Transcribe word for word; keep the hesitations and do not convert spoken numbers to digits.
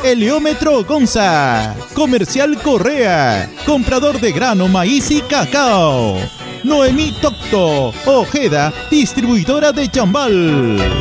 Heliómetro Gonza. Comercial Correa. Comprador de grano, maíz y cacao. Noemí Tocto Ojeda, distribuidora de Chambal.